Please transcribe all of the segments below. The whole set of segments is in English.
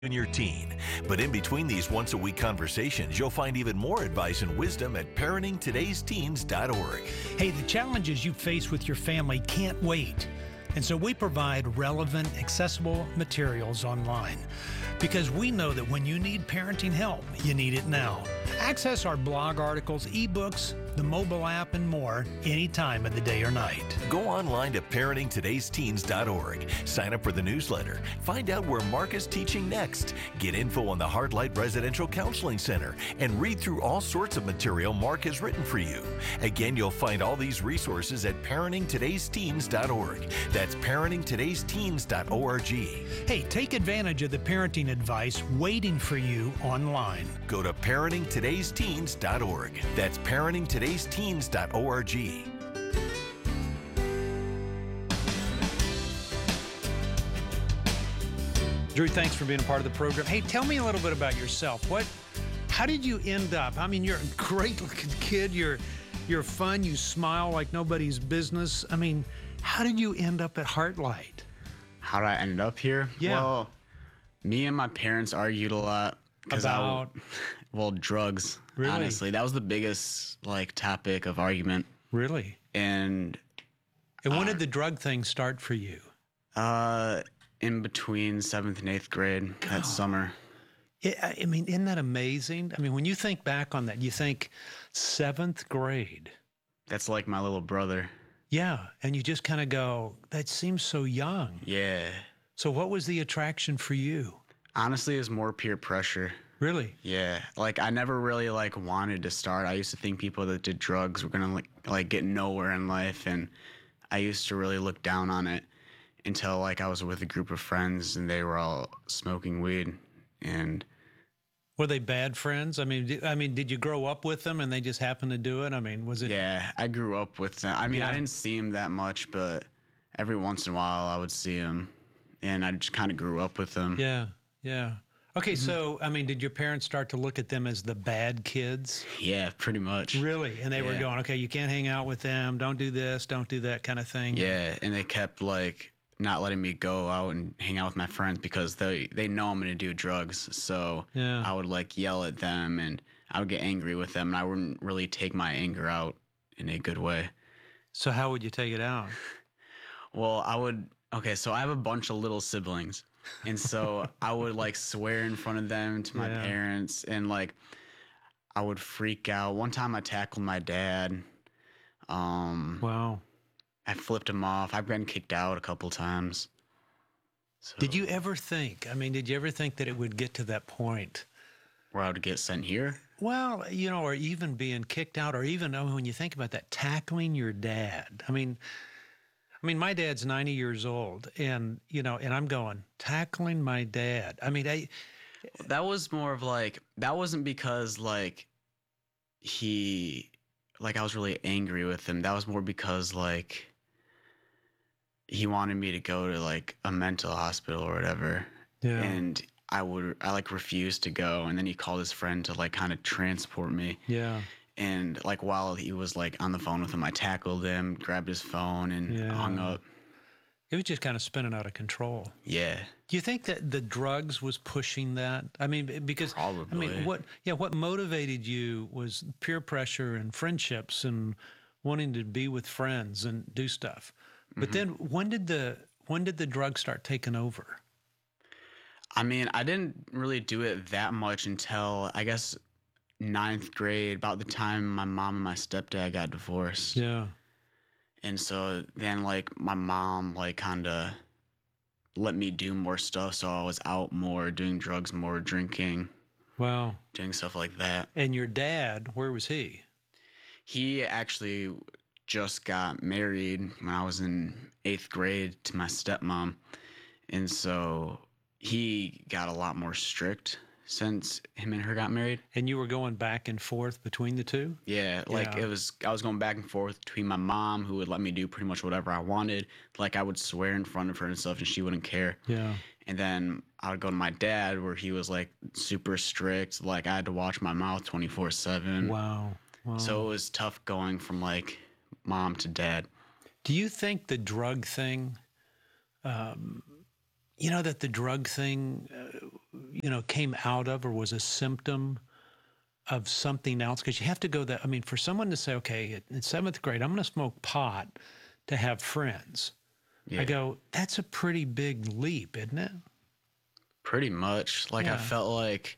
in your teen. But in between these once-a-week conversations, you'll find even more advice and wisdom at parentingtodaysteens.org. Hey, the challenges you face with your family can't wait. And so we provide relevant, accessible materials online because we know that when you need parenting help, you need it now. Access our blog articles, ebooks, the mobile app, and more any time of the day or night. Go online to parentingtodaysteens.org. Sign up for the newsletter. Find out where Mark is teaching next. Get info on the Heartlight Residential Counseling Center and read through all sorts of material Mark has written for you. Again, you'll find all these resources at parentingtodaysteens.org. That's parentingtodaysteens.org. Hey, take advantage of the parenting advice waiting for you online. Go to parentingtodaysteens.org. That's parentingtodaysteens.org. Drew, thanks for being a part of the program. Hey, tell me a little bit about yourself. How did you end up? I mean, you're a great looking kid. You're fun. You smile like nobody's business. I mean, how did you end up at Heartlight? How did I end up here? Yeah. Well, me and my parents argued a lot. About? Drugs. Really? Honestly, that was the biggest topic of argument. Really? And when did the drug thing start for you? In between 7th and 8th grade that summer. I mean, isn't that amazing? I mean, when you think back on that, you think 7th grade. That's like my little brother. Yeah, and you just kind of go, that seems so young. Yeah. So what was the attraction for you? Honestly, it was more peer pressure. Really? Yeah. I never really wanted to start. I used to think people that did drugs were gonna get nowhere in life, and I used to really look down on it until I was with a group of friends and they were all smoking weed. And were they bad friends? I mean, did you grow up with them and they just happened to do it? I mean, was it? Yeah, I grew up with them. I mean, I didn't see them that much, but every once in a while I would see them, and I just kind of grew up with them. Yeah, yeah. Okay, so, I mean, did your parents start to look at them as the bad kids? Yeah, pretty much. Really? And they were going, okay, you can't hang out with them, don't do this, don't do that kind of thing? Yeah, and they kept not letting me go out and hang out with my friends because they know I'm going to do drugs. So I would yell at them and I would get angry with them, and I wouldn't really take my anger out in a good way. So how would you take it out? Well, so I have a bunch of little siblings. And so I would swear in front of them to my parents, and I would freak out. One time I tackled my dad. Wow. I flipped him off. I've been kicked out a couple times. So, did you ever think that it would get to that point where I would get sent here? Well, or even being kicked out, or even when you think about that, tackling your dad. I mean, my dad's 90 years old, and and I'm going, tackling my dad. I mean, that was more of that wasn't because he I was really angry with him. That was more because he wanted me to go to a mental hospital or whatever. Yeah. And I refused to go, and then he called his friend to kind of transport me. Yeah. And while he was on the phone with him, I tackled him, grabbed his phone, and hung up. It was just kind of spinning out of control. Yeah. Do you think that the drugs was pushing that? I mean, because probably. What motivated you was peer pressure and friendships and wanting to be with friends and do stuff. But then when did the drugs start taking over? I mean, I didn't really do it that much until I guess 9th grade, about the time my mom and my stepdad got divorced. Yeah. And so then my mom kind of let me do more stuff, so I was out more, doing drugs more, drinking. Wow. Doing stuff like that. And your dad, where was he? He actually just got married when I was in 8th grade to my stepmom. And so he got a lot more strict since him and her got married. And you were going back and forth between the two? Yeah, I was going back and forth between my mom, who would let me do pretty much whatever I wanted. I would swear in front of her and stuff, and she wouldn't care. Yeah. And then I would go to my dad, where he was super strict. I had to watch my mouth 24/7. Wow. So it was tough going from mom to dad. Do you think the drug thing, that the drug thing, came out of or was a symptom of something else? Because you have to go that, I mean, for someone to say, okay, in 7th grade, I'm going to smoke pot to have friends. Yeah. I go, that's a pretty big leap, isn't it? Pretty much. Like, Yeah. I felt like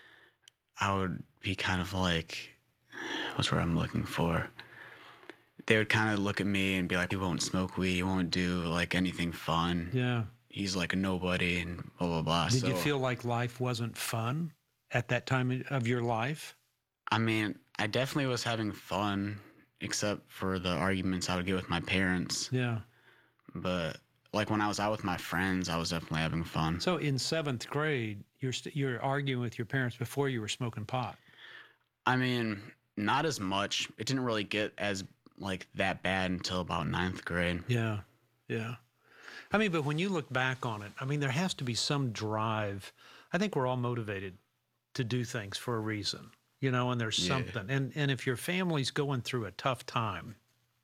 I would be kind of like, what's what I'm looking for? They would kind of look at me and be like, he won't smoke weed, he won't do like anything fun. Yeah. He's like a nobody and blah, blah, blah. Did you feel like life wasn't fun at that time of your life? I mean, I definitely was having fun, except for the arguments I would get with my parents. Yeah. But like when I was out with my friends, I was definitely having fun. So in 7th grade, you're arguing with your parents before you were smoking pot. I mean, not as much. It didn't really get as like that bad until about 9th grade. Yeah. Yeah. I mean, but when you look back on it, I mean, there has to be some drive. I think we're all motivated to do things for a reason, and there's something. And if your family's going through a tough time,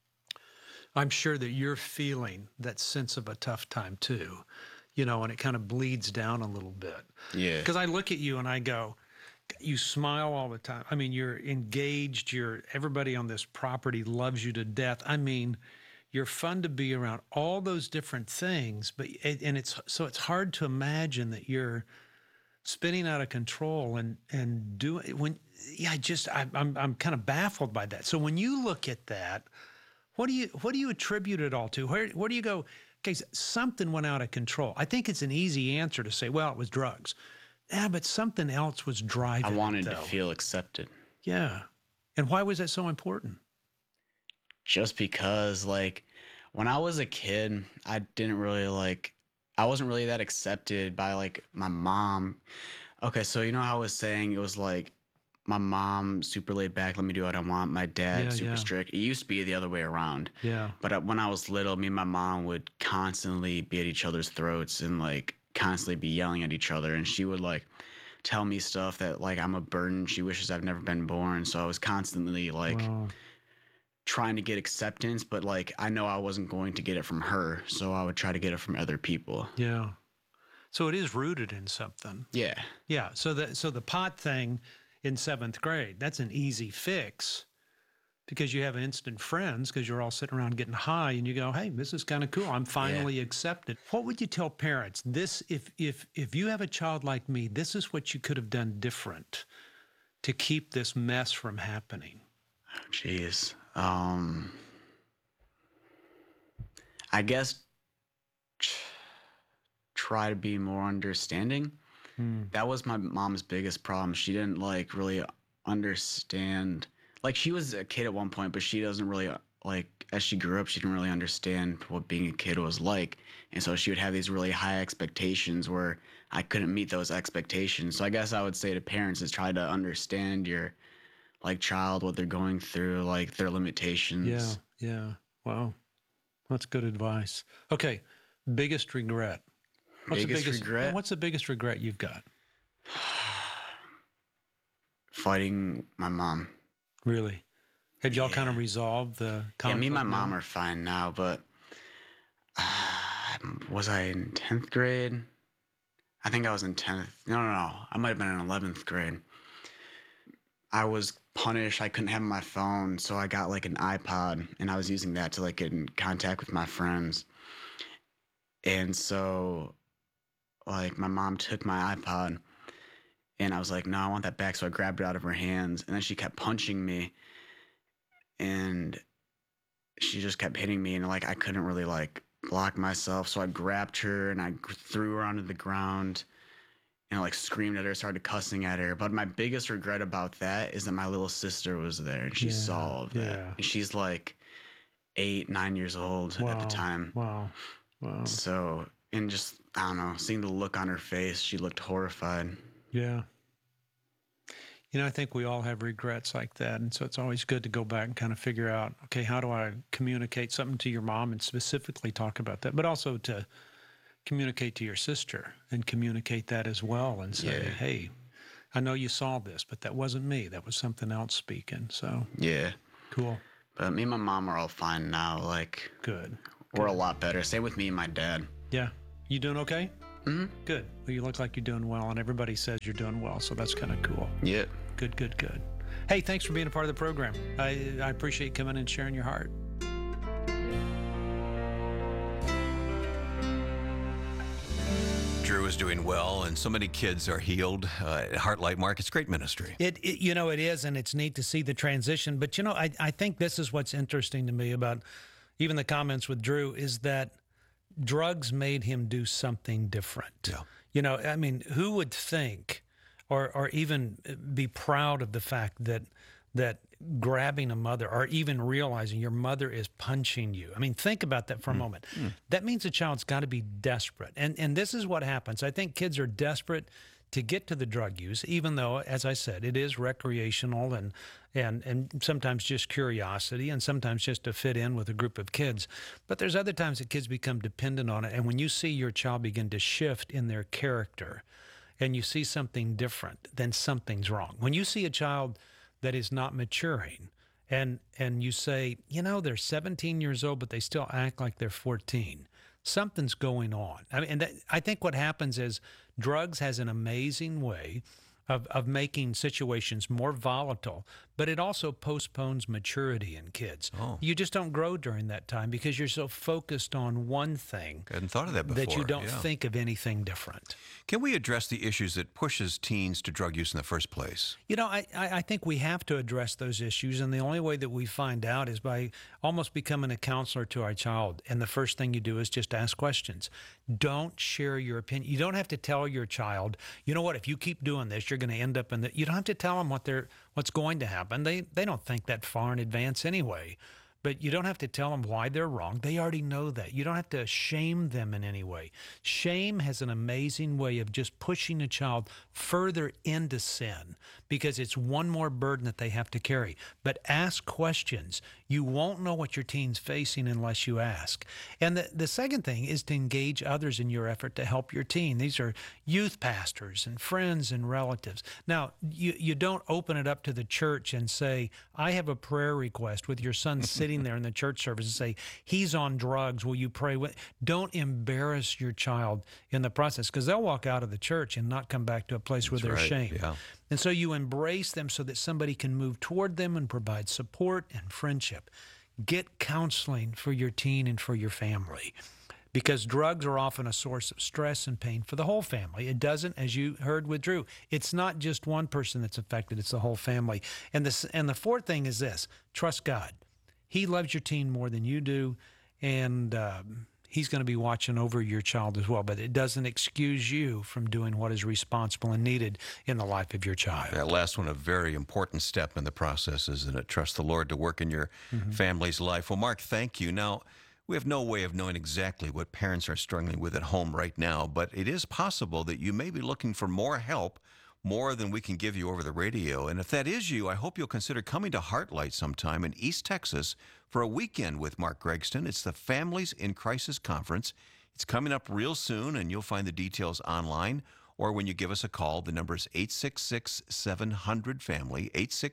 I'm sure that you're feeling that sense of a tough time too, and it kind of bleeds down a little bit. Yeah. Because I look at you and I go, you smile all the time. I mean, you're engaged. Everybody on this property loves you to death. I mean, you're fun to be around, all those different things, it's hard to imagine that you're spinning out of control and doing I'm kind of baffled by that. So when you look at that, what do you attribute it all to? Where do you go? Okay, something went out of control. I think it's an easy answer to say, well, it was drugs. Yeah, but something else was driving I wanted it, to feel accepted. Yeah. And why was that so important? Just because, like, when I was a kid, I wasn't really that accepted by, like, my mom. Okay, so how I was saying it was, like, my mom, super laid back, let me do what I want. My dad, super strict. It used to be the other way around. Yeah. But when I was little, me and my mom would constantly be at each other's throats and, like, constantly be yelling at each other. And she would, like, tell me stuff that, like, I'm a burden. She wishes I've never been born. So I was constantly, like... Wow. trying to get acceptance, but like I know I wasn't going to get it from her, so I would try to get it from other people. Yeah. So it is rooted in something. Yeah. Yeah. So the pot thing in 7th grade, that's an easy fix because you have instant friends because you're all sitting around getting high and you go, hey, this is kind of cool. I'm finally accepted. What would you tell parents? This, if you have a child like me, this is what you could have done different to keep this mess from happening. Jeez. I guess try to be more understanding. That was my mom's biggest problem. She didn't like really understand. Like she was a kid at one point, but she doesn't really like as she grew up, she didn't really understand what being a kid was like. And so she would have these really high expectations where I couldn't meet those expectations. So I guess I would say to parents is try to understand your like child, what they're going through, like their limitations. Yeah. Wow. That's good advice. Okay. Biggest regret. Biggest regret? What's the biggest regret you've got? Fighting my mom. Really? Have y'all kind of resolved the conflict? Yeah, me and my mom are fine now, but was I in 10th grade? I think I was in 10th. No. I might have been in 11th grade. I was punished. I couldn't have my phone, so I got like an iPod, and I was using that to like get in contact with my friends. And so, like, my mom took my iPod, and I was like, no, I want that back. So I grabbed it out of her hands, and then she kept punching me, and she just kept hitting me, and like I couldn't really like block myself. So I grabbed her and I threw her onto the ground. And like screamed at her, started cussing at her. But my biggest regret about that is that my little sister was there and she saw all of that. Yeah. And she's like 8, 9 years old at the time. Wow. So, and just, I don't know, seeing the look on her face, she looked horrified. Yeah. I think we all have regrets like that. And so it's always good to go back and kind of figure out, okay, how do I communicate something to your mom and specifically talk about that, but also to communicate to your sister and communicate that as well and say, hey, I know you saw this, but that wasn't me. That was something else speaking. So yeah. Cool. But me and my mom are all fine now. Like, good. We're a lot better. Same with me and my dad. Yeah. You doing okay? Mm-hmm. Good. Well, you look like you're doing well, and everybody says you're doing well, so that's kind of cool. Yeah. Good. Hey, thanks for being a part of the program. I appreciate you coming and sharing your heart. Drew is doing well, and so many kids are healed at Heartlight. Mark, it's great ministry. It is, and it's neat to see the transition. But, I think this is what's interesting to me about even the comments with Drew is that drugs made him do something different. Yeah. Who would think or even be proud of the fact that grabbing a mother or even realizing your mother is punching you. Think about that for a moment. That means the child's got to be desperate. And this is what happens. I think kids are desperate to get to the drug use, even though, as I said, it is recreational and sometimes just curiosity and sometimes just to fit in with a group of kids. But there's other times that kids become dependent on it. And when you see your child begin to shift in their character and you see something different, then something's wrong. When you see a child that is not maturing and you say, they're 17 years old, but they still act like they're 14, something's going on. I think what happens is drugs has an amazing way of making situations more volatile, but it also postpones maturity in kids. Oh. You just don't grow during that time because you're so focused on one thing. I hadn't thought of that before. That you don't think of anything different. Can we address the issues that pushes teens to drug use in the first place? I think we have to address those issues, and the only way that we find out is by almost becoming a counselor to our child. And the first thing you do is just ask questions. Don't share your opinion. You don't have to tell your child, if you keep doing this, you're going to end up in the. You don't have to tell them what's going to happen. They don't think that far in advance anyway. But you don't have to tell them why they're wrong. They already know that. You don't have to shame them in any way. Shame has an amazing way of just pushing a child further into sin because it's one more burden that they have to carry. But ask questions. You won't know what your teen's facing unless you ask. And the second thing is to engage others in your effort to help your teen. These are youth pastors and friends and relatives. Now, you don't open it up to the church and say, I have a prayer request with your son sitting there in the church service and say, he's on drugs, will you pray with? Don't embarrass your child in the process because they'll walk out of the church and not come back to a place where they're ashamed. Yeah. And so you embrace them so that somebody can move toward them and provide support and friendship. Get counseling for your teen and for your family because drugs are often a source of stress and pain for the whole family. It doesn't, as you heard with Drew, it's not just one person that's affected, it's the whole family. And the fourth thing is this, trust God. He loves your teen more than you do, and he's going to be watching over your child as well. But it doesn't excuse you from doing what is responsible and needed in the life of your child. That last one, a very important step in the process, isn't it? Trust the Lord to work in your family's life. Well, Mark, thank you. Now, we have no way of knowing exactly what parents are struggling with at home right now, but it is possible that you may be looking for more help, more than we can give you over the radio. And if that is you, I hope you'll consider coming to Heartlight sometime in East Texas for a weekend with Mark Gregston. It's the Families in Crisis Conference. It's coming up real soon, and you'll find the details online or when you give us a call. The number is 866-700-FAMILY,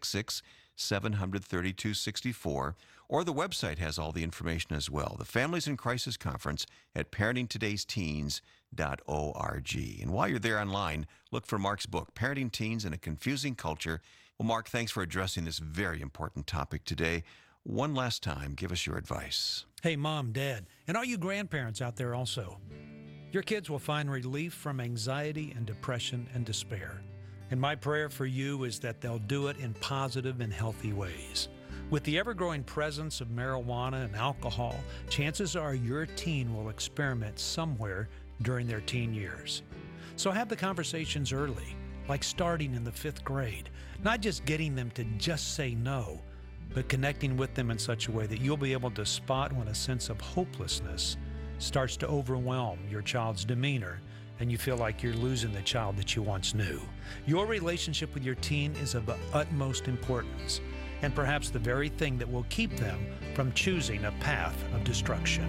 866-700-3264, or the website has all the information as well. The Families in Crisis Conference at parentingtodaysteens.org. And while you're there online, look for Mark's book, Parenting Teens in a Confusing Culture. Well, Mark, thanks for addressing this very important topic today. One last time, give us your advice. Hey, Mom, Dad, and all you grandparents out there also. Your kids will find relief from anxiety and depression and despair. And my prayer for you is that they'll do it in positive and healthy ways. With the ever-growing presence of marijuana and alcohol, chances are your teen will experiment somewhere during their teen years. So have the conversations early, like starting in the 5th grade, not just getting them to just say no, but connecting with them in such a way that you'll be able to spot when a sense of hopelessness starts to overwhelm your child's demeanor and you feel like you're losing the child that you once knew. Your relationship with your teen is of the utmost importance and perhaps the very thing that will keep them from choosing a path of destruction.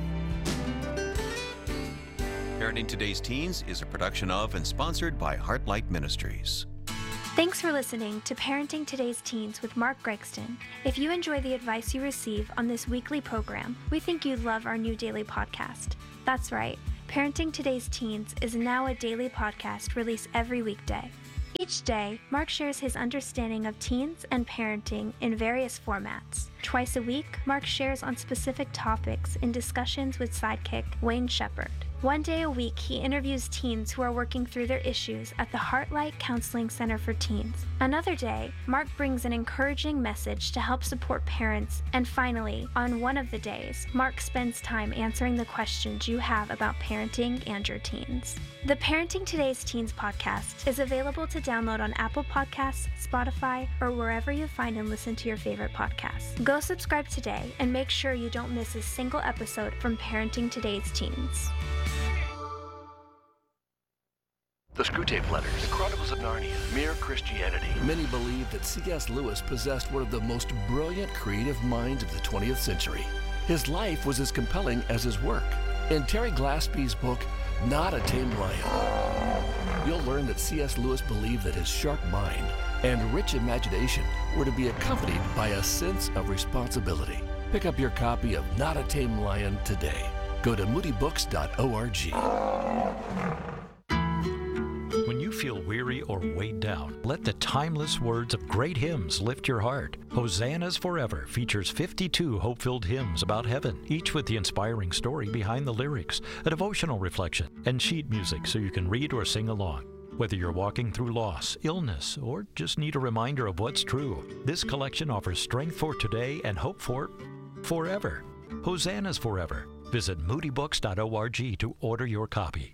Parenting Today's Teens is a production of and sponsored by Heartlight Ministries. Thanks for listening to Parenting Today's Teens with Mark Gregston. If you enjoy the advice you receive on this weekly program, we think you'd love our new daily podcast. That's right. Parenting Today's Teens is now a daily podcast released every weekday. Each day, Mark shares his understanding of teens and parenting in various formats. Twice a week, Mark shares on specific topics in discussions with sidekick Wayne Shepherd. One day a week, he interviews teens who are working through their issues at the Heartlight Counseling Center for Teens. Another day, Mark brings an encouraging message to help support parents. And finally, on one of the days, Mark spends time answering the questions you have about parenting and your teens. The Parenting Today's Teens podcast is available to download on Apple Podcasts, Spotify, or wherever you find and listen to your favorite podcasts. Go subscribe today and make sure you don't miss a single episode from Parenting Today's Teens. The Screwtape Letters, The Chronicles of Narnia, Mere Christianity. Many believe that C.S. Lewis possessed one of the most brilliant creative minds of the 20th century. His life was as compelling as his work. In Terry Glaspie's book, Not a Tame Lion, you'll learn that C.S. Lewis believed that his sharp mind and rich imagination were to be accompanied by a sense of responsibility. Pick up your copy of Not a Tame Lion today. Go to moodybooks.org. When you feel weary or weighed down, let the timeless words of great hymns lift your heart. Hosannas Forever features 52 hope-filled hymns about heaven, each with the inspiring story behind the lyrics, a devotional reflection, and sheet music so you can read or sing along. Whether you're walking through loss, illness, or just need a reminder of what's true, this collection offers strength for today and hope for forever. Hosannas Forever. Visit moodybooks.org to order your copy.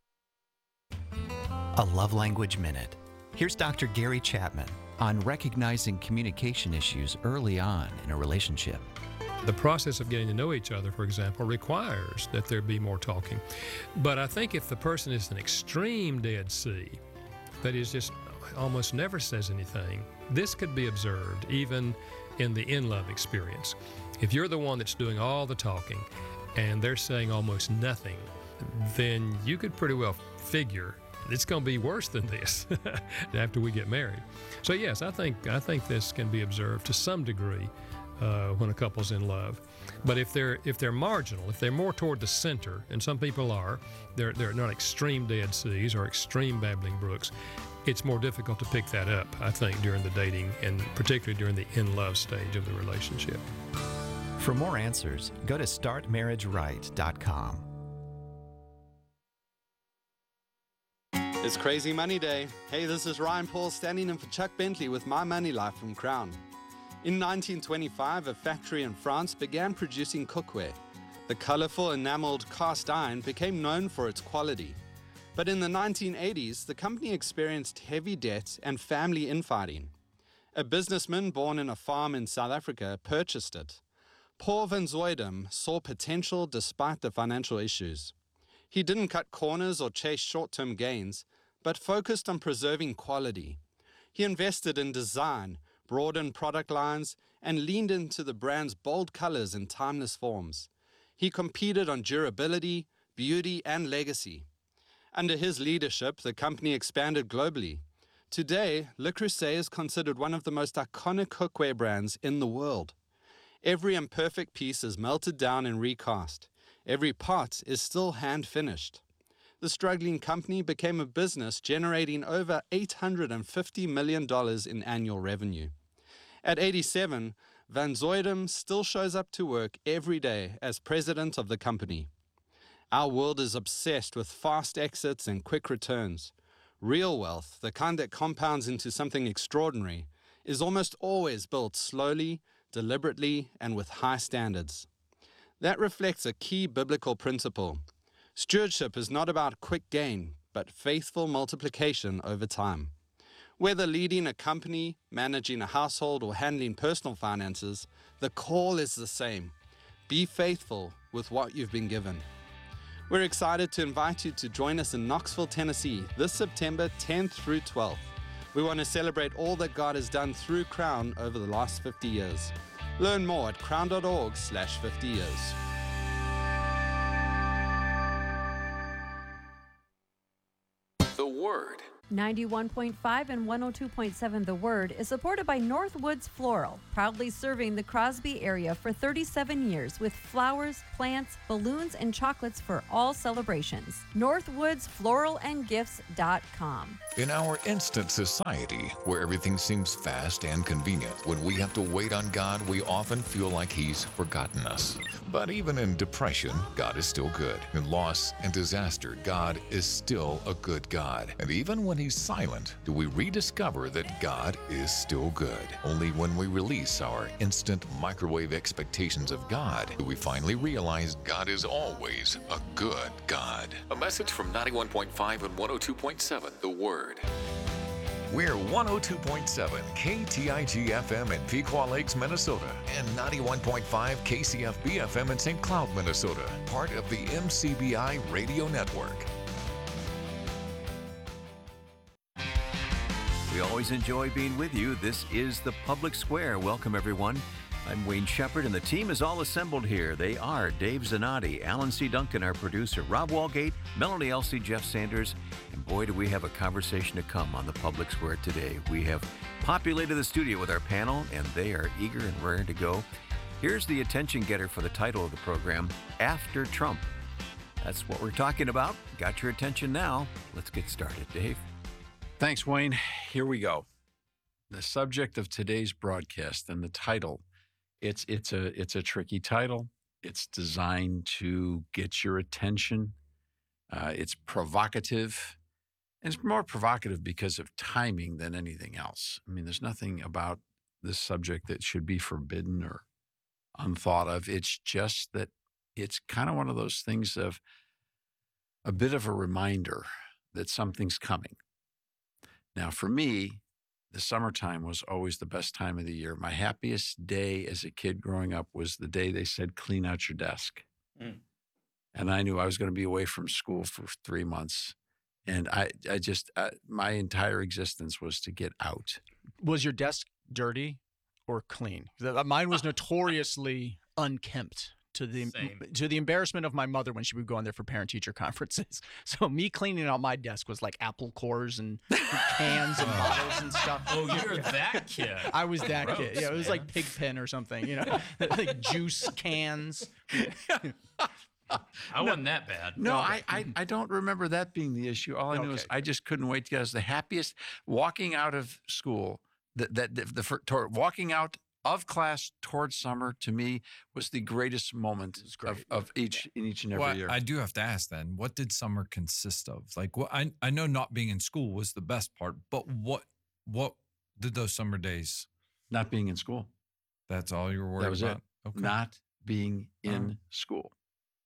A Love Language Minute. Here's Dr. Gary Chapman on recognizing communication issues early on in a relationship. The process of getting to know each other, for example, requires that there be more talking. But I think if the person is an extreme Dead Sea, that is just almost never says anything, this could be observed even in the in-love experience. If you're the one that's doing all the talking and they're saying almost nothing, then you could pretty well figure it's going to be worse than this after we get married. So yes, I think this can be observed to some degree when a couple's in love. But if they're marginal, if they're more toward the center, and some people are, they're not extreme Dead Seas or extreme babbling brooks, it's more difficult to pick that up, I think, during the dating and particularly during the in-love stage of the relationship. For more answers, go to startmarriageright.com. It's Crazy Money Day. Hey, this is Ryan Paul standing in for Chuck Bentley with My Money Life from Crown. In 1925, a factory in France began producing cookware. The colorful enameled cast iron became known for its quality. But in the 1980s, the company experienced heavy debt and family infighting. A businessman born in a farm in South Africa purchased it. Paul van Zuidam saw potential despite the financial issues. He didn't cut corners or chase short-term gains, but focused on preserving quality. He invested in design, broadened product lines, and leaned into the brand's bold colors and timeless forms. He competed on durability, beauty, and legacy. Under his leadership, the company expanded globally. Today, Le Creuset is considered one of the most iconic cookware brands in the world. Every imperfect piece is melted down and recast. Every pot is still hand-finished. The struggling company became a business generating over $850 million in annual revenue. At 87, Van Zuidam still shows up to work every day as president of the company. Our world is obsessed with fast exits and quick returns. Real wealth, the kind that compounds into something extraordinary, is almost always built slowly, deliberately, and with high standards. That reflects a key biblical principle. Stewardship is not about quick gain, but faithful multiplication over time. Whether leading a company, managing a household, or handling personal finances, the call is the same. Be faithful with what you've been given. We're excited to invite you to join us in Knoxville, Tennessee, this September 10th through 12th. We want to celebrate all that God has done through Crown over the last 50 years. Learn more at crown.org/50 years. The Word. 91.5 and 102.7 The Word is supported by Northwoods Floral, proudly serving the Crosby area for 37 years with flowers, plants, balloons, and chocolates for all celebrations. NorthwoodsFloralAndGifts.com. In our instant society, where everything seems fast and convenient, when we have to wait on God, we often feel like He's forgotten us. But even in depression, God is still good. In loss and disaster, God is still a good God. And even when He's silent, do we rediscover that God is still good? Only when we release our instant microwave expectations of God do we finally realize God is always a good God. A message from 91.5 and 102.7 The Word. We're 102.7 KTIG FM in Pequot Lakes, Minnesota, and 91.5 KCFB FM in St. Cloud, Minnesota, part of the MCBI Radio Network. We always enjoy being with you. This is the Public Square. Welcome, everyone. I'm Wayne Shepard, and the team is all assembled here. They are Dave Zanotti, Alan C. Duncan, our producer, Rob Walgate, Melanie Elsie, Jeff Sanders, and boy, do we have a conversation to come on the Public Square today. We have populated the studio with our panel, and they are eager and raring to go. Here's the attention getter for the title of the program, After Trump. That's what we're talking about. Got your attention now. Let's get started. Dave? Thanks, Wayne. Here we go. The subject of today's broadcast and the title, it's a tricky title. It's designed to get your attention. It's provocative. And it's more provocative because of timing than anything else. I mean, there's nothing about this subject that should be forbidden or unthought of. It's just that it's kind of one of those things of a bit of a reminder that something's coming. Now, for me, the summertime was always the best time of the year. My happiest day as a kid growing up was the day they said, clean out your desk. Mm. And I knew I was going to be away from school for 3 months. And I just, my entire existence was to get out. Was your desk dirty or clean? Mine was notoriously unkempt. To the embarrassment of my mother when she would go on there for parent-teacher conferences. So me cleaning out my desk was like apple cores and cans and bottles and stuff. Oh, you're that kid. I was that Gross, kid. Yeah, it was like Pigpen or something, you know, like juice cans. I wasn't that bad. No, I don't remember that being the issue. All I knew is I just couldn't wait to get. I was the happiest walking out of school. Walking out of class towards summer, to me, was the greatest moment of each and every year. I do have to ask then, what did summer consist of? Like, what I know not being in school was the best part, but what did those summer days? Not being in school. That's all you were worried about? That was it. Okay. Not being in school.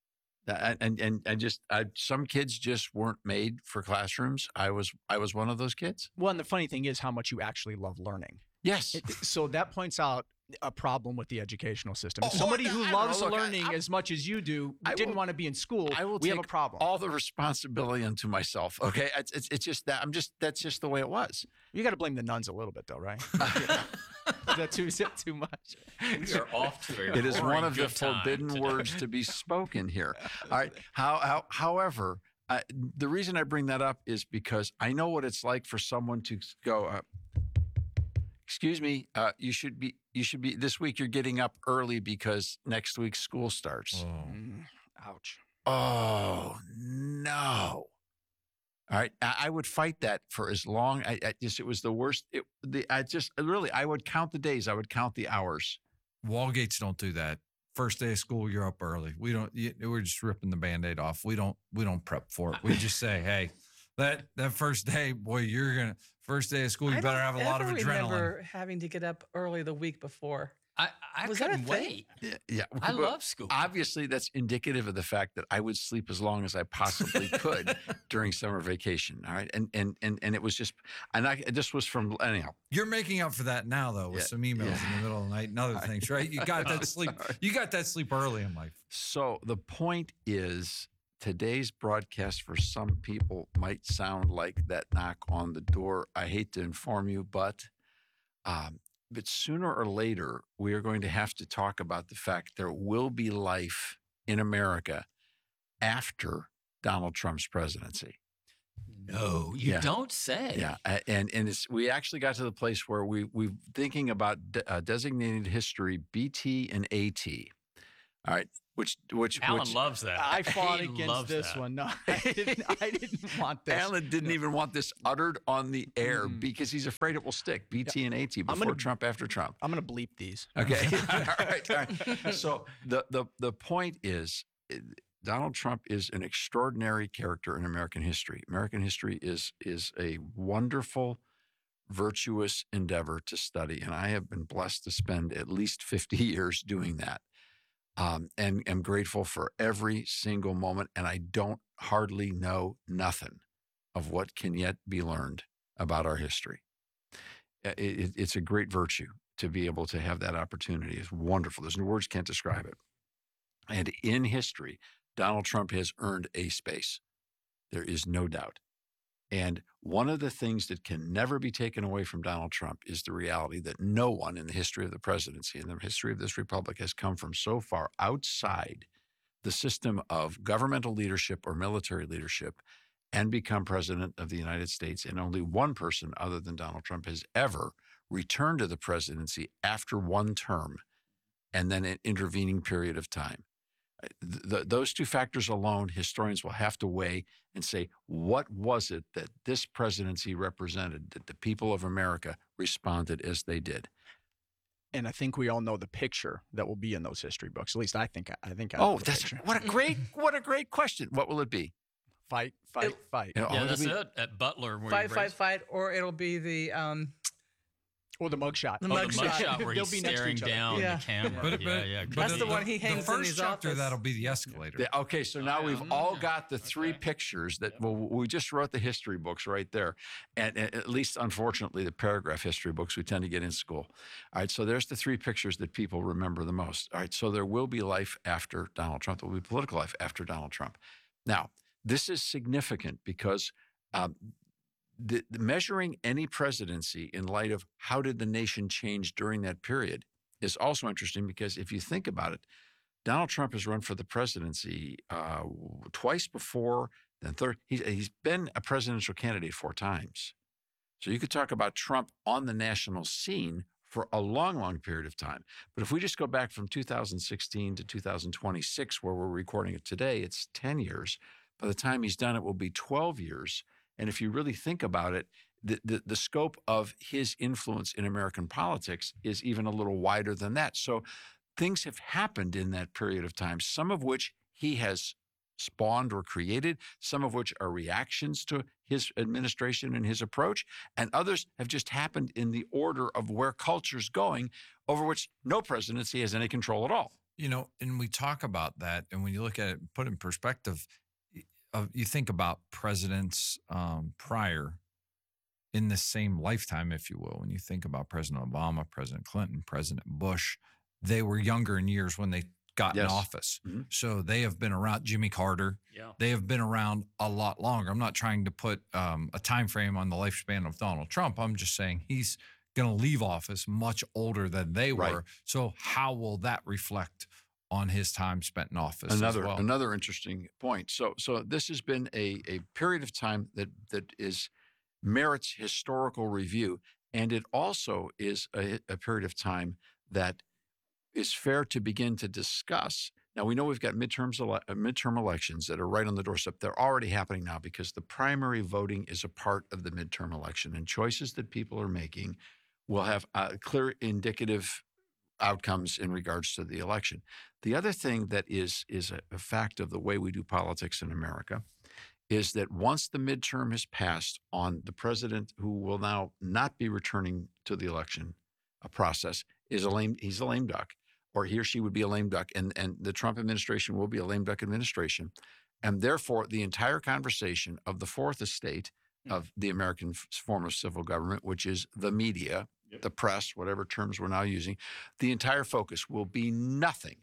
Some kids just weren't made for classrooms. I was one of those kids. Well, and the funny thing is how much you actually love learning. Yes. So that points out a problem with the educational system. Somebody who loves learning as much as you do didn't want to be in school. We have a problem. All the responsibility unto myself. Okay, it's just that that's just the way it was. You got to blame the nuns a little bit, though, right? Is that too much? We are off to It is one of the forbidden words to be spoken here. All right. However, the reason I bring that up is because I know what it's like for someone to go. Excuse me, you should be this week you're getting up early because next week school starts. Oh. Ouch. Oh, no. All right. I would fight that for as long. It was the worst. I would count the days. I would count the hours. Walgates don't do that. First day of school, you're up early. We're just ripping the Band-Aid off. We don't prep for it. We just say, hey, that first day, boy, first day of school, you better have a lot of adrenaline. I remember having to get up early the week before. I couldn't wait. Yeah. I love school. Obviously, that's indicative of the fact that I would sleep as long as I possibly could during summer vacation. All right, and it was just, this was from anyhow. You're making up for that now, though, with some emails in the middle of the night and other things, right? You got that sleep. You got that sleep early in life. So the point is, today's broadcast for some people might sound like that knock on the door. I hate to inform you, but sooner or later, we are going to have to talk about the fact there will be life in America after Donald Trump's presidency. No, you don't say. Yeah, and we actually got to the place where we're thinking about designated history, BT and AT. All right, which Alan loves that. I fought He against loves this that. one. No, I didn't want this. Alan didn't even want this uttered on the air because he's afraid it will stick. BT and AT before Trump, after Trump. I'm going to bleep these. Okay. All right. So the point is, Donald Trump is an extraordinary character in American history. American history is a wonderful, virtuous endeavor to study, and I have been blessed to spend at least 50 years doing that. And am grateful for every single moment, and I don't hardly know nothing of what can yet be learned about our history. It's a great virtue to be able to have that opportunity. It's wonderful. There's no words can't describe it. And in history, Donald Trump has earned a space. There is no doubt. And one of the things that can never be taken away from Donald Trump is the reality that no one in the history of the presidency, in the history of this republic, has come from so far outside the system of governmental leadership or military leadership and become president of the United States. And only one person other than Donald Trump has ever returned to the presidency after one term and then an intervening period of time. Those two factors alone, historians will have to weigh and say, what was it that this presidency represented, that the people of America responded as they did? And I think we all know the picture that will be in those history books. At least I think. I know the picture. What a great question. What will it be? Fight. Yeah, that's it. At Butler, where fight, or it'll be the or the mugshot. The mugshot where he's staring down the camera. That's the one he hangs the in first his chapter, office. that'll be the escalator. Okay, so now we've all got the three pictures that we just wrote the history books right there. And at least, unfortunately, the paragraph history books we tend to get in school. All right, so there's the three pictures that people remember the most. All right, so there will be life after Donald Trump. There will be political life after Donald Trump. Now, this is significant because the measuring any presidency in light of how did the nation change during that period is also interesting because if you think about it, Donald Trump has run for the presidency twice before, then third. He's been a presidential candidate 4 times. So you could talk about Trump on the national scene for a long, long period of time. But if we just go back from 2016 to 2026, where we're recording it today, it's 10 years. By the time he's done, it will be 12 years. And if you really think about it, the scope of his influence in American politics is even a little wider than that. So things have happened in that period of time, some of which he has spawned or created, some of which are reactions to his administration and his approach, and others have just happened in the order of where culture's going, over which no presidency has any control at all. You know, and we talk about that, and when you look at it, put it in perspective, you think about presidents prior in the same lifetime, if you will. When you think about President Obama, President Clinton, President Bush, they were younger in years when they got in office. Mm-hmm. So they have been around. Jimmy Carter, they have been around a lot longer. I'm not trying to put a time frame on the lifespan of Donald Trump. I'm just saying he's going to leave office much older than they were. Right. So how will that reflect on his time spent in office as well? Another interesting point. So this has been a period of time that merits historical review, and it also is a period of time that is fair to begin to discuss. Now, we know we've got midterm elections that are right on the doorstep. They're already happening now because the primary voting is a part of the midterm election, and choices that people are making will have clear indicative outcomes in regards to the election. The other thing that is a fact of the way we do politics in America is that once the midterm has passed on the president who will now not be returning to the election process he's a lame duck, or he or she would be a lame duck, and the Trump administration will be a lame duck administration. And therefore, the entire conversation of the fourth estate of the American form of civil government, which is the media, the press, whatever terms we're now using, the entire focus will be nothing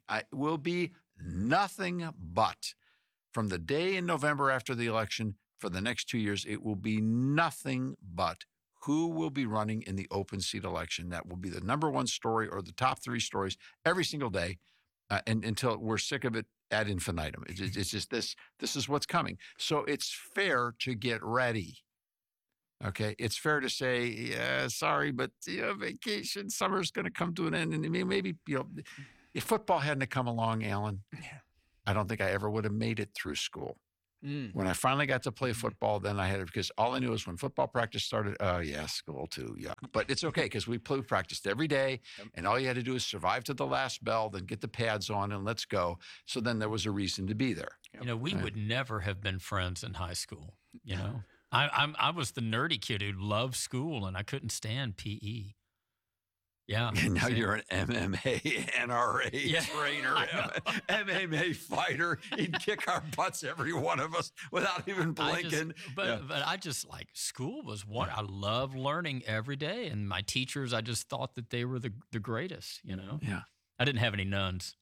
but, from the day in November after the election for the next 2 years, it will be nothing but who will be running in the open seat election. That will be the number one story or the top 3 stories every single day. and until we're sick of it ad infinitum. It's just this is what's coming. So it's fair to get ready. Okay, it's fair to say, yeah, sorry, but vacation, summer's going to come to an end, and maybe if football hadn't come along, Alan, I don't think I ever would have made it through school. When I finally got to play football, then I had it, because all I knew was when football practice started, oh yeah, school too, yeah. But it's okay, because we practiced every day, and all you had to do is survive to the last bell, then get the pads on, and let's go. So then there was a reason to be there. We would never have been friends in high school, I was the nerdy kid who loved school, and I couldn't stand PE. Yeah. And now you're an MMA, NRA trainer, MMA fighter. He'd kick our butts, every one of us, without even blinking. But I just school was what I loved learning every day. And my teachers, I just thought that they were the greatest, Yeah. I didn't have any nuns.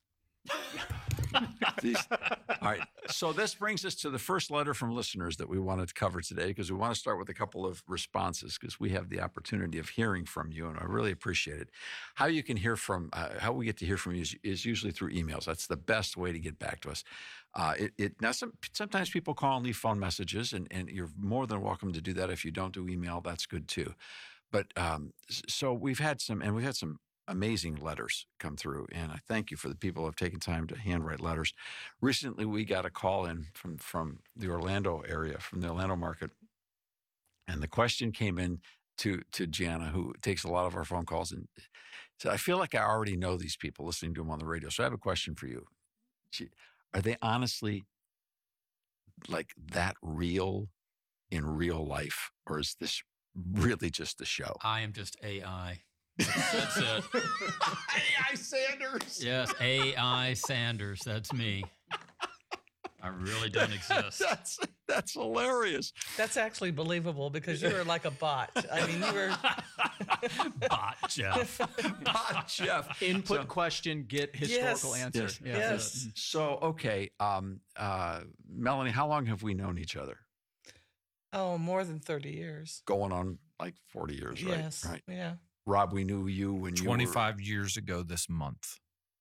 All right. So this brings us to the first letter from listeners that we wanted to cover today, because we want to start with a couple of responses, because we have the opportunity of hearing from you, and I really appreciate it. How you can hear from, how we get to hear from you is usually through emails. That's the best way to get back to us. Now sometimes people call and leave phone messages, and you're more than welcome to do that. If you don't do email, that's good too. But so we've had some amazing letters come through, and I thank you for the people who have taken time to handwrite letters. Recently, we got a call in from the Orlando area, from the Orlando market, and the question came in to Jana, who takes a lot of our phone calls, and said, I feel like I already know these people listening to them on the radio, so I have a question for you. Are they honestly that real in real life, or is this really just a show? I am just AI. That's it. AI Sanders. Yes, AI Sanders. That's me. I really don't exist. That's hilarious. That's actually believable, because you were like a bot. I mean, you were Bot Jeff. Bot Jeff. Input question, get historical answer. Yes. Yeah. Yes. So, okay, Melanie, how long have we known each other? Oh, more than 30 years. Going on 40 years, right? Yes. Right. Yeah. Rob, we knew you when you were 25 years ago this month.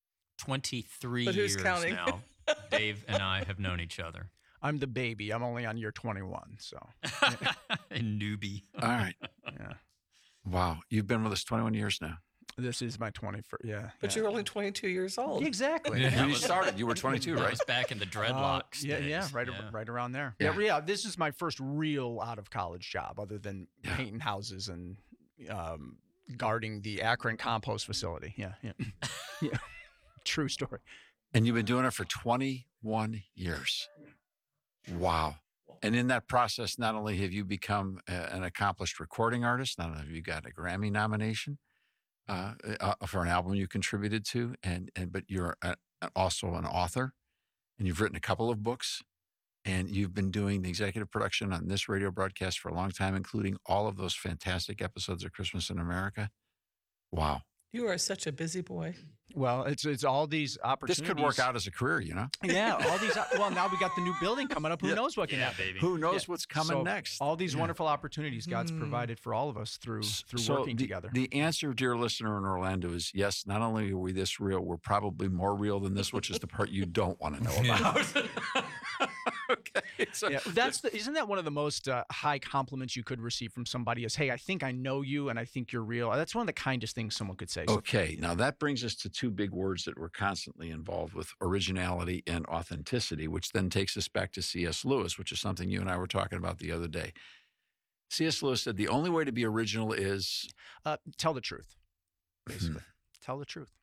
23 But who's years counting? now. Dave and I have known each other. I'm the baby. I'm only on year 21, so. A newbie. All right. Yeah. Wow. You've been with us 21 years now. This is my 21st. Yeah. But you're only 22 years old. Exactly. When you started, you were 22, That right? was back in the dreadlocks days. Yeah, right around there. Yeah. Yeah, this is my first real out of college job, other than painting houses and guarding the Akron compost facility. Yeah. Yeah. True story. And you've been doing it for 21 years. Wow. And in that process, not only have you become an accomplished recording artist, not only have you got a Grammy nomination for an album you contributed to, but you're also an author, and you've written a couple of books, and you've been doing the executive production on this radio broadcast for a long time, including all of those fantastic episodes of Christmas in America. Wow. You are such a busy boy. Well, it's all these opportunities. This could work out as a career, Yeah, all these. Well, now we got the new building coming up. Who knows what can happen? Baby. Who knows what's coming next? All these wonderful opportunities God's provided for all of us through working together. The answer, dear listener in Orlando, is yes. Not only are we this real, we're probably more real than this, which is the part you don't want to know about. Okay, so isn't that one of the most high compliments you could receive from somebody? Is, hey, I think I know you, and I think you're real. That's one of the kindest things someone could say. Okay, now that brings us to two big words that we're constantly involved with: originality and authenticity, which then takes us back to C.S. Lewis, which is something you and I were talking about the other day. C.S. Lewis said the only way to be original is tell the truth. Basically, tell the truth.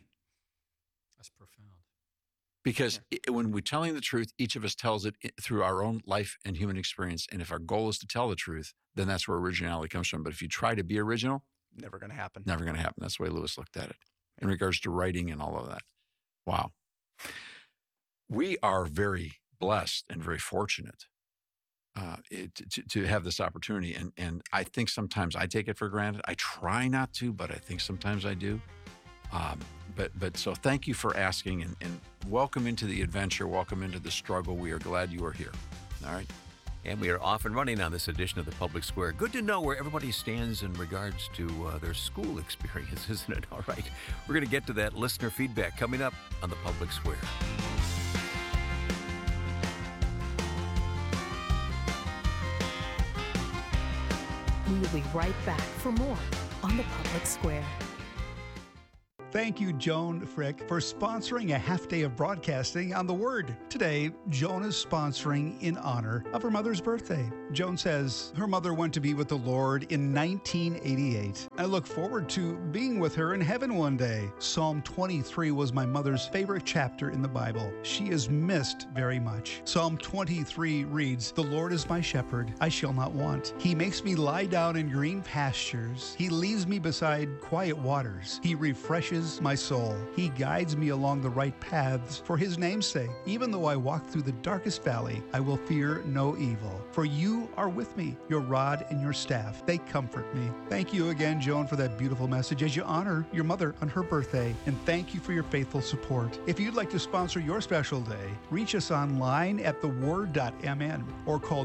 That's profound. Because when we're telling the truth, each of us tells it through our own life and human experience. And if our goal is to tell the truth, then that's where originality comes from. But if you try to be original, never going to happen. Never going to happen. That's the way Lewis looked at it in regards to writing and all of that. Wow. We are very blessed and very fortunate to have this opportunity. And I think sometimes I take it for granted. I try not to, but I think sometimes I do. But so thank you for asking, and welcome into the adventure. Welcome into the struggle. We are glad you are here. All right. And we are off and running on this edition of the Public Square. Good to know where everybody stands in regards to their school experience, isn't it? All right. We're going to get to that listener feedback coming up on the Public Square. We will be right back for more on the Public Square. Thank you, Joan Frick, for sponsoring a half day of broadcasting on The Word. Today, Joan is sponsoring in honor of her mother's birthday. Joan says her mother went to be with the Lord in 1988. I look forward to being with her in heaven one day. Psalm 23 was my mother's favorite chapter in the Bible. She is missed very much. Psalm 23 reads, "The Lord is my shepherd, I shall not want. He makes me lie down in green pastures. He leads me beside quiet waters. He refreshes my soul. He guides me along the right paths for his name's sake. Even though I walk through the darkest valley, I will fear no evil. For you are with me. Your rod and your staff, they comfort me." Thank you again, Joan, for that beautiful message as you honor your mother on her birthday. And thank you for your faithful support. If you'd like to sponsor your special day, reach us online at theword.mn or call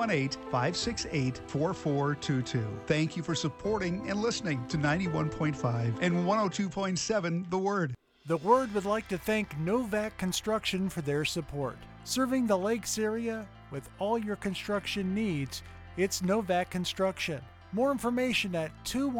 218-568-4422. Thank you for supporting and listening to 91.5 and 102.7 The Word. The Word would like to thank Novak Construction for their support. Serving the Lakes area with all your construction needs, it's Novak Construction. More information at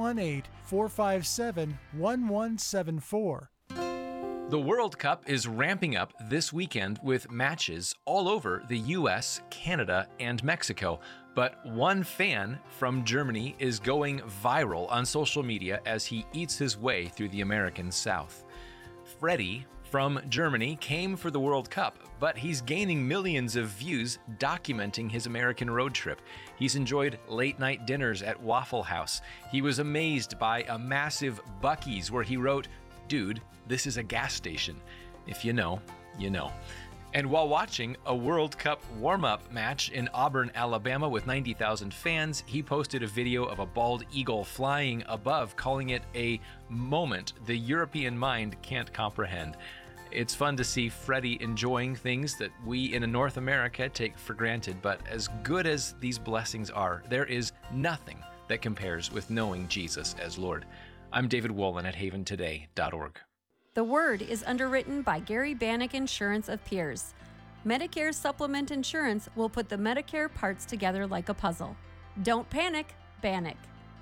218-457-1174. The World Cup is ramping up this weekend with matches all over the U.S., Canada, and Mexico. But one fan from Germany is going viral on social media as he eats his way through the American South. Freddie from Germany came for the World Cup, but he's gaining millions of views documenting his American road trip. He's enjoyed late-night dinners at Waffle House. He was amazed by a massive Buc-ee's where he wrote, "Dude, this is a gas station. If you know, you know." And while watching a World Cup warm-up match in Auburn, Alabama with 90,000 fans, he posted a video of a bald eagle flying above, calling it a moment the European mind can't comprehend. It's fun to see Freddie enjoying things that we in North America take for granted, but as good as these blessings are, there is nothing that compares with knowing Jesus as Lord. I'm David Wolin at haventoday.org. The Word is underwritten by Gary Bannock Insurance of Pierce. Medicare Supplement Insurance will put the Medicare parts together like a puzzle. Don't panic, Bannock.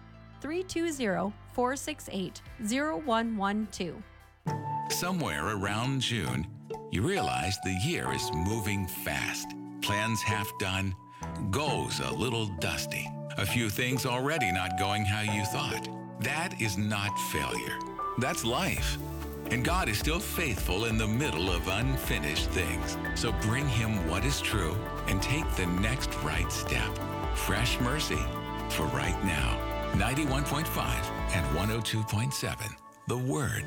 320-468-0112. Somewhere around June, you realize the year is moving fast. Plans half done, goals a little dusty. A few things already not going how you thought. That is not failure. That's life. And God is still faithful in the middle of unfinished things. So bring him what is true and take the next right step. Fresh mercy for right now. 91.5 and 102.7. The Word.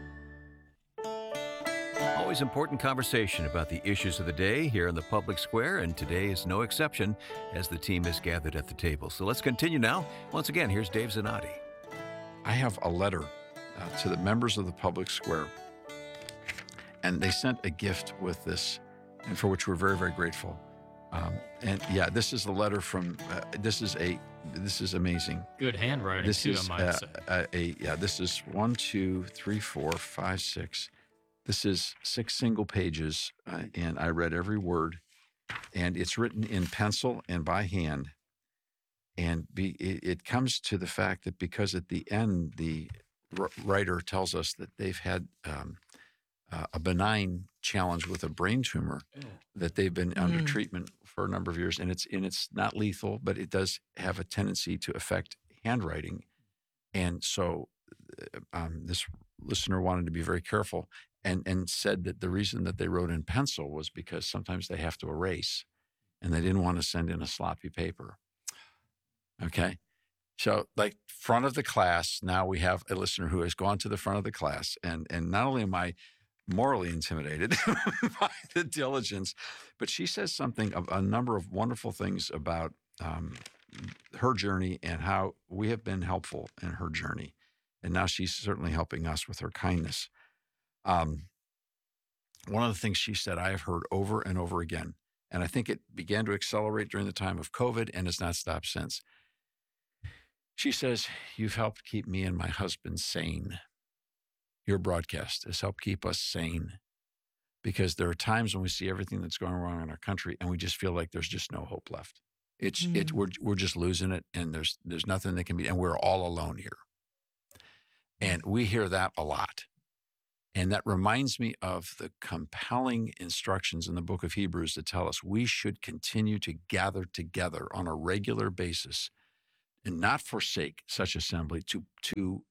Always important conversation about the issues of the day here in the Public Square, and today is no exception as the team is gathered at the table. So let's continue now. Once again, here's Dave Zanotti. I have a letter to the members of the Public Square, and they sent a gift with this, and for which we're very, very grateful. And yeah, this is the letter from. This is amazing. Good handwriting. This too, is I might say. This is 1, 2, 3, 4, 5, 6. This is 6 single pages, and I read every word, and it's written in pencil and by hand. And it comes to the fact that because at the end the writer tells us that they've had a benign challenge with a brain tumor, that they've been under treatment for a number of years, and it's not lethal, but it does have a tendency to affect handwriting. And so this listener wanted to be very careful and said that the reason that they wrote in pencil was because sometimes they have to erase, and they didn't want to send in a sloppy paper. Okay. So, like, front of the class, now we have a listener who has gone to the front of the class, and not only am I morally intimidated by the diligence, but she says something, a number of wonderful things about her journey and how we have been helpful in her journey. And now she's certainly helping us with her kindness. One of the things she said I have heard over and over again, And I think it began to accelerate during the time of COVID and has not stopped since. She says, "You've helped keep me and my husband sane. Your broadcast has helped keep us sane, because there are times when we see everything that's going wrong in our country and we just feel like there's just no hope left. We're just losing it, and there's nothing that can be, and we're all alone here." And we hear that a lot. And that reminds me of the compelling instructions in the book of Hebrews that tell us we should continue to gather together on a regular basis and not forsake such assembly, to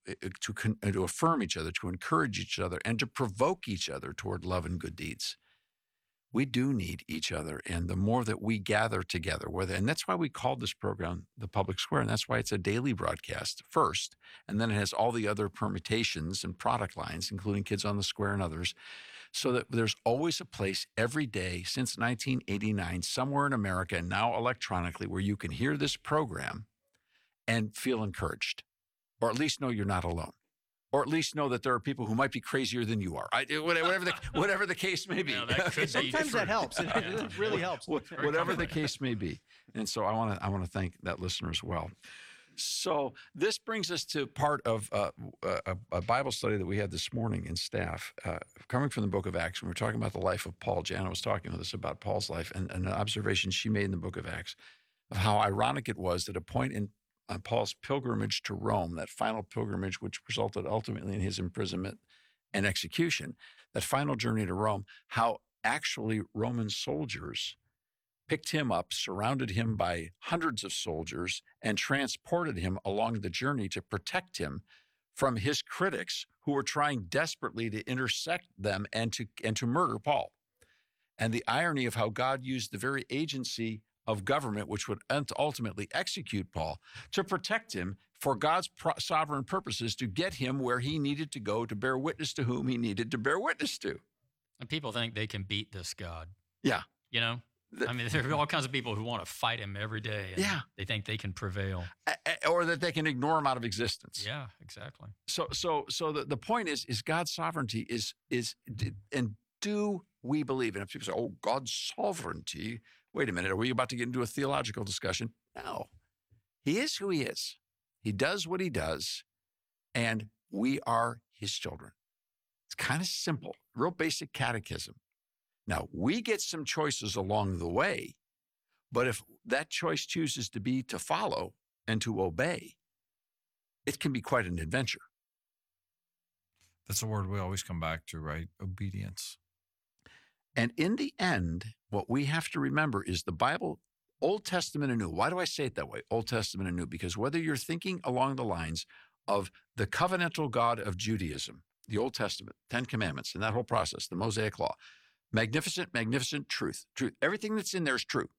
affirm each other, to encourage each other, and to provoke each other toward love and good deeds. We do need each other, and the more that we gather together, and that's why we called this program The Public Square, and that's why it's a daily broadcast first, and then it has all the other permutations and product lines, including Kids on the Square and others, so that there's always a place every day since 1989, somewhere in America, and now electronically, where you can hear this program and feel encouraged, or at least know you're not alone. Or at least know that there are people who might be crazier than you are. Whatever the case may be. Sometimes that helps. It really helps. Whatever the case may be. And so I want to thank that listener as well. So this brings us to part of a Bible study that we had this morning in staff, coming from the book of Acts. When we're talking about the life of Paul, Jana was talking with us about Paul's life and an observation she made in the book of Acts of how ironic it was that a point on Paul's pilgrimage to Rome, that final pilgrimage, which resulted ultimately in his imprisonment and execution, that final journey to Rome, how actually Roman soldiers picked him up, surrounded him by hundreds of soldiers, and transported him along the journey to protect him from his critics who were trying desperately to intersect them and to murder Paul. And the irony of how God used the very agency of government, which would ultimately execute Paul, to protect him for God's sovereign purposes, to get him where he needed to go to bear witness to whom he needed to bear witness to. And people think they can beat this God. Yeah. You know? I mean, there are all kinds of people who want to fight him every day. And they think they can prevail. Or that they can ignore him out of existence. Yeah, exactly. So the point is God's sovereignty is and do we believe? And if people say, "Oh, God's sovereignty," wait a minute, are we about to get into a theological discussion? No. He is who he is. He does what he does, and we are his children. It's kind of simple, real basic catechism. Now, we get some choices along the way, but if that choice chooses to be to follow and to obey, it can be quite an adventure. That's a word we always come back to, right? Obedience. And in the end, what we have to remember is the Bible, Old Testament and New. Why do I say it that way, Old Testament and New? Because whether you're thinking along the lines of the covenantal God of Judaism, the Old Testament, 10 Commandments, and that whole process, the Mosaic Law, magnificent truth. Everything that's in there is true.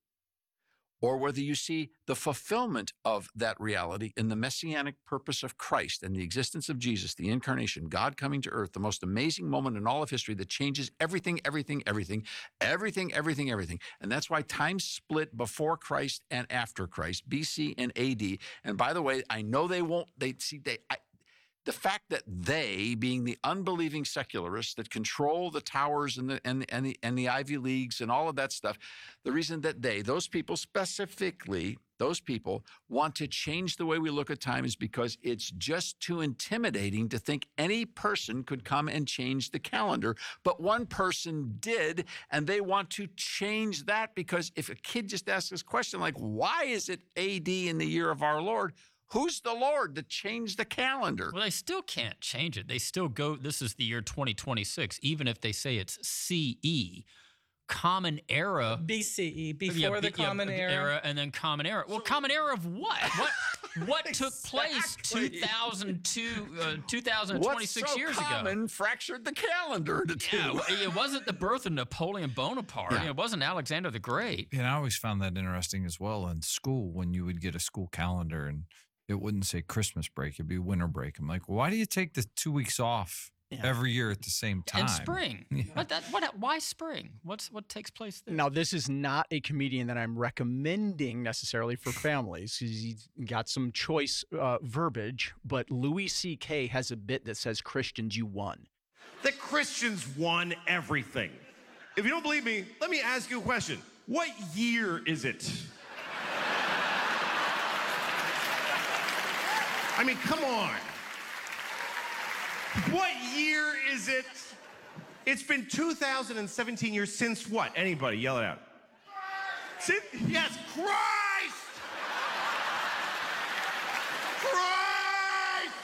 Or whether you see the fulfillment of that reality in the messianic purpose of Christ and the existence of Jesus, the incarnation, God coming to earth, the most amazing moment in all of history that changes everything. And that's why time split before Christ and after Christ, BC and AD. And by the way, I know the fact that they, being the unbelieving secularists that control the towers and the Ivy Leagues and all of that stuff, the reason that those people specifically, want to change the way we look at time is because it's just too intimidating to think any person could come and change the calendar. But one person did, and they want to change that because if a kid just asks this question like, why is it AD in the year of our Lord? Who's the Lord to change the calendar? Well, they still can't change it. They still go, this is the year 2026, even if they say it's CE. Common Era. BCE, before the Common Era. And then Common Era. Well, Common Era of what? What took place 2026 years ago? What's so common fractured the calendar into two. Yeah, it wasn't the birth of Napoleon Bonaparte. Yeah. It wasn't Alexander the Great. And I always found that interesting as well in school when you would get a school calendar and it wouldn't say Christmas break. It'd be winter break. I'm like, why do you take the 2 weeks off every year at the same time? And spring. Yeah. Why spring? What takes place there? Now, this is not a comedian that I'm recommending necessarily for families. He's got some choice verbiage, but Louis C.K. has a bit that says, "Christians, you won." The Christians won everything. If you don't believe me, let me ask you a question. What year is it? I mean, come on. What year is it? It's been 2017 years since what? Anybody, yell it out. Yes, Christ! Christ!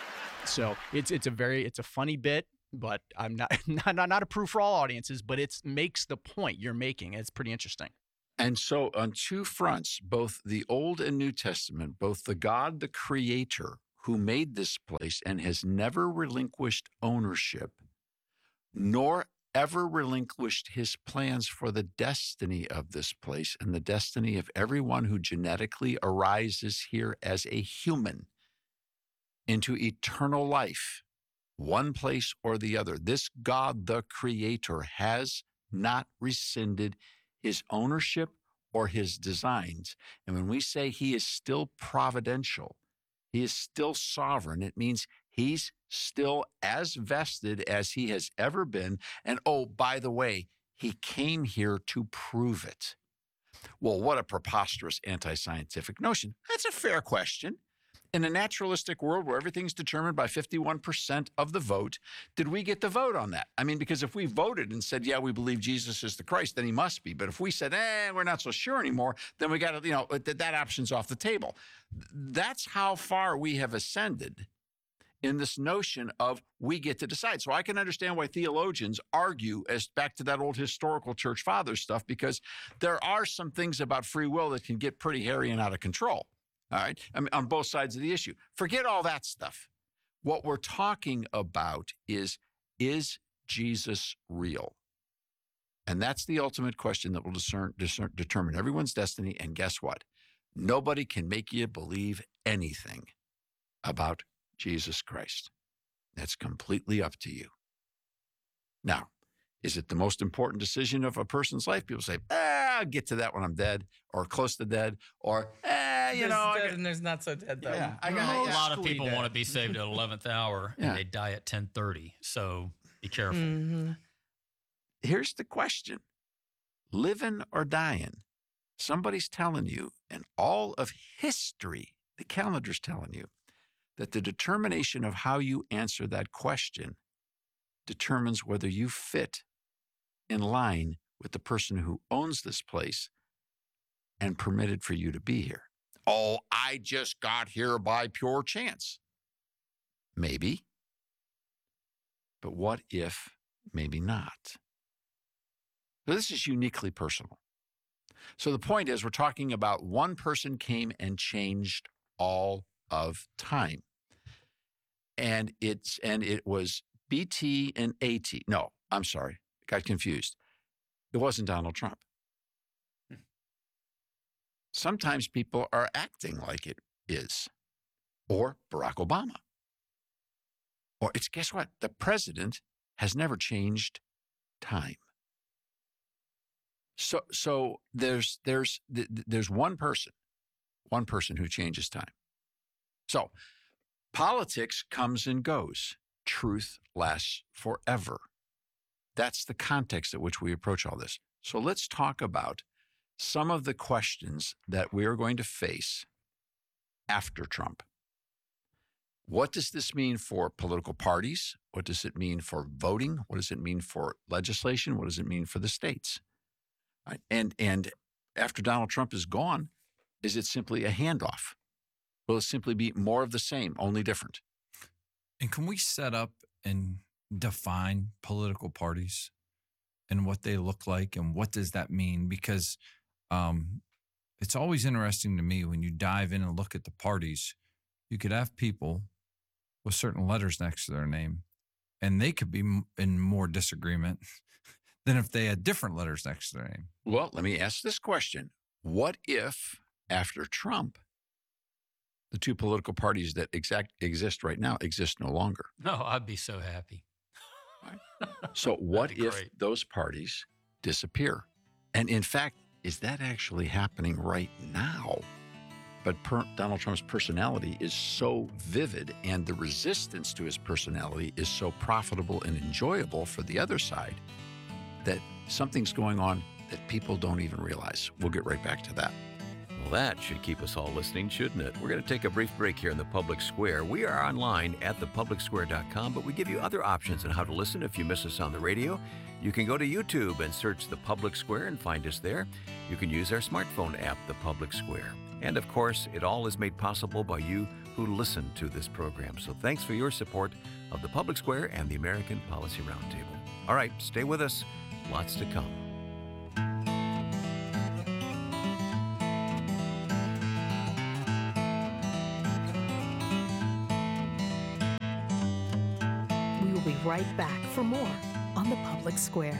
So it's a funny bit, but I'm not approved for all audiences, but it makes the point you're making. It's pretty interesting. And so on two fronts, both the Old and New Testament, both the God, the creator, who made this place and has never relinquished ownership, nor ever relinquished his plans for the destiny of this place and the destiny of everyone who genetically arises here as a human into eternal life, one place or the other. This God, the creator, has not rescinded his ownership or his designs. And when we say he is still providential, he is still sovereign, it means he's still as vested as he has ever been. And oh, by the way, he came here to prove it. Well, what a preposterous anti-scientific notion. That's a fair question. In a naturalistic world where everything's determined by 51% of the vote, did we get the vote on that? I mean, because if we voted and said, yeah, we believe Jesus is the Christ, then he must be. But if we said, we're not so sure anymore, then we got to, that option's off the table. That's how far we have ascended in this notion of we get to decide. So I can understand why theologians argue as back to that old historical church fathers stuff, because there are some things about free will that can get pretty hairy and out of control. All right. I mean, on both sides of the issue. Forget all that stuff. What we're talking about is Jesus real? And that's the ultimate question that will determine everyone's destiny. And guess what? Nobody can make you believe anything about Jesus Christ. That's completely up to you. Now, is it the most important decision of a person's life? People say, I'll get to that when I'm dead or close to dead or, and there's not so dead though. Yeah, a lot of people want to be saved at 11th hour and they die at 10:30. So be careful. Mm-hmm. Here's the question. Living or dying? Somebody's telling you, and all of history, the calendar's telling you, that the determination of how you answer that question determines whether you fit in line with the person who owns this place and permitted for you to be here. Oh, I just got here by pure chance. Maybe. But what if maybe not? So this is uniquely personal. So the point is, we're talking about one person came and changed all of time. And it was BT and AT. No, I'm sorry. Got confused. It wasn't Donald Trump. Sometimes people are acting like it is. Or Barack Obama. Or guess what? The president has never changed time. So there's one person who changes time. So politics comes and goes. Truth lasts forever. That's the context at which we approach all this. So let's talk about some of the questions that we are going to face after Trump. What does this mean for political parties? What does it mean for voting? What does it mean for legislation? What does it mean for the states? Right? And after Donald Trump is gone, is it simply a handoff? Will it simply be more of the same, only different? And can we set up and define political parties and what they look like and what does that mean? Because it's always interesting to me when you dive in and look at the parties, you could have people with certain letters next to their name, and they could be in more disagreement than if they had different letters next to their name. Well, let me ask this question. What if, after Trump, the two political parties that exist right now exist no longer? No, I'd be so happy. So what if those parties disappear? And in fact, is that actually happening right now? But Donald Trump's personality is so vivid and the resistance to his personality is so profitable and enjoyable for the other side that something's going on that people don't even realize. We'll get right back to that. Well, that should keep us all listening, shouldn't it? We're going to take a brief break here in the Public Square. We are online at thepublicsquare.com, but we give you other options on how to listen if you miss us on the radio. You can go to YouTube and search The Public Square and find us there. You can use our smartphone app, The Public Square. And of course, it all is made possible by you who listen to this program. So thanks for your support of The Public Square and the American Policy Roundtable. All right, stay with us. Lots to come. We will be right back for more on the Public Square.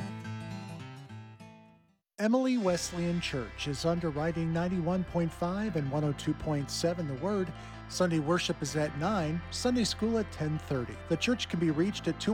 Emily Wesleyan Church is underwriting 91.5 and 102.7 The Word. Sunday worship is at 9, Sunday school at 10:30. The church can be reached at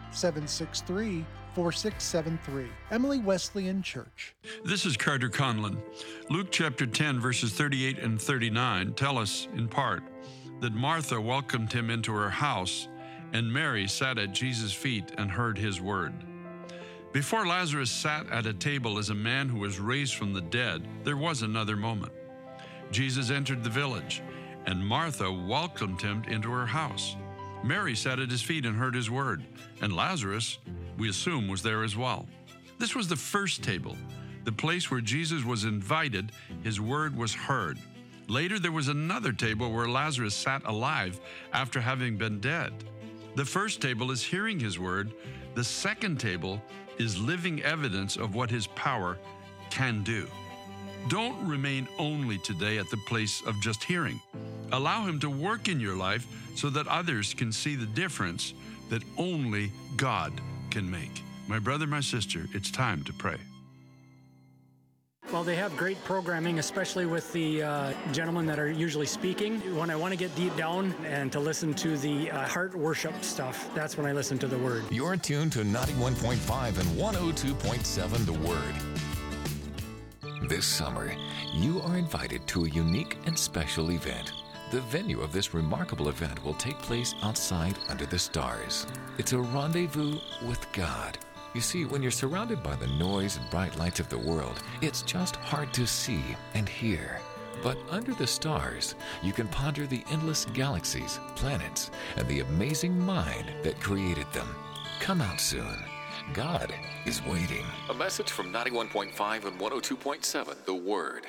218-763-4673. Emily Wesleyan Church. This is Carter Conlon. Luke chapter 10, verses 38 and 39 tell us, in part, that Martha welcomed him into her house, and Mary sat at Jesus' feet and heard his word. Before Lazarus sat at a table as a man who was raised from the dead, there was another moment. Jesus entered the village, and Martha welcomed him into her house. Mary sat at his feet and heard his word, and Lazarus, we assume, was there as well. This was the first table, the place where Jesus was invited, his word was heard. Later, there was another table where Lazarus sat alive after having been dead. The first table is hearing his word. The second table is living evidence of what his power can do. Don't remain only today at the place of just hearing. Allow him to work in your life so that others can see the difference that only God can make. My brother, my sister, it's time to pray. Well, they have great programming, especially with the gentlemen that are usually speaking. When I want to get deep down and to listen to the heart worship stuff, that's when I listen to the Word. You're tuned to 91.5 and 102.7 The Word. This summer, you are invited to a unique and special event. The venue of this remarkable event will take place outside under the stars. It's a rendezvous with God. You see, when you're surrounded by the noise and bright lights of the world, it's just hard to see and hear. But under the stars, you can ponder the endless galaxies, planets, and the amazing mind that created them. Come out soon. God is waiting. A message from 91.5 and 102.7 The Word.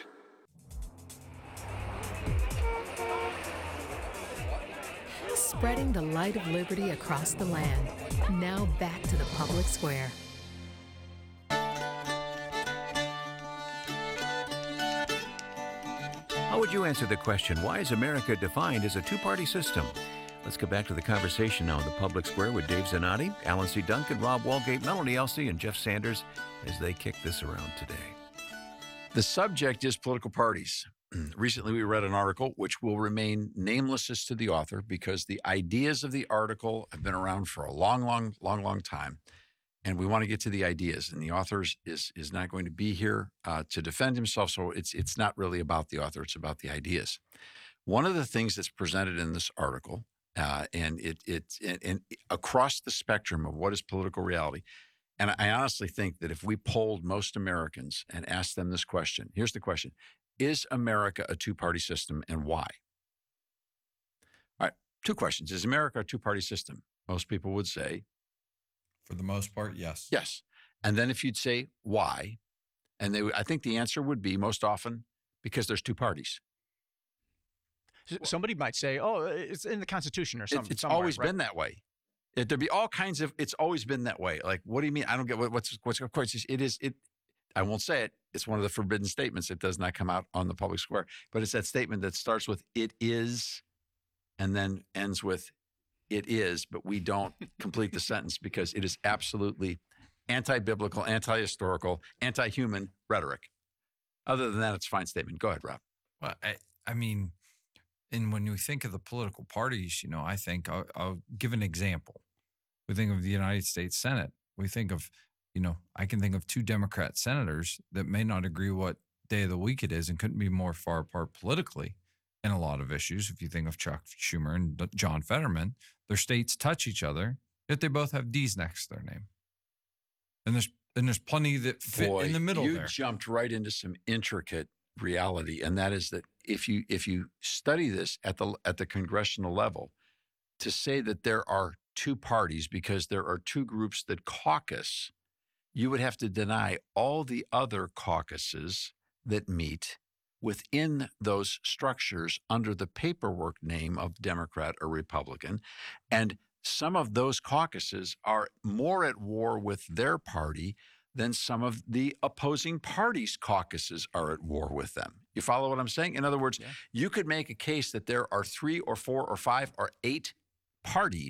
Spreading the light of liberty across the land. Now back to the Public Square. How would you answer the question, why is America defined as a two-party system? Let's get back to the conversation now in the Public Square with Dave Zanotti, Alan C. Duncan, Rob Walgate, Melanie Elsey, and Jeff Sanders as they kick this around today. The subject is political parties. Recently, we read an article which will remain nameless as to the author because the ideas of the article have been around for a long time. And we want to get to the ideas. And the author is not going to be here to defend himself. So it's not really about the author. It's about the ideas. One of the things that's presented in this article, and across the spectrum of what is political reality, and I honestly think that if we polled most Americans and asked them this question, here's the question. Is America a two-party system and why? All right, two questions. Is America a two-party system? Most people would say. For the most part, yes. Yes. And then if you'd say why, and I think the answer would be most often because there's two parties. Somebody might say, oh, it's in the Constitution or something. It's always been that way. There'd be all kinds of, it's always been that way. Like, what do you mean? I don't get what's of course, I won't say it. It's one of the forbidden statements. It does not come out on the Public Square. But it's that statement that starts with it is and then ends with it is, but we don't complete the sentence because it is absolutely anti-biblical, anti-historical, anti-human rhetoric. Other than that, it's a fine statement. Go ahead, Rob. Well, I mean, and when we think of the political parties, I think I'll give an example. We think of the United States Senate. We think of I can think of two Democrat senators that may not agree what day of the week it is and couldn't be more far apart politically in a lot of issues. If you think of Chuck Schumer and John Fetterman, their states touch each other, yet they both have D's next to their name. And then there's plenty that fit Boy, in the middle you there. jumped right into some intricate reality, and that is that if you study this at the congressional level, to say that there are two parties because there are two groups that caucus, you would have to deny all the other caucuses that meet within those structures under the paperwork name of Democrat or Republican. And some of those caucuses are more at war with their party than some of the opposing parties' caucuses are at war with them. You follow what I'm saying? In other words, you could make a case that there are 3 or 4 or 5 or 8 parties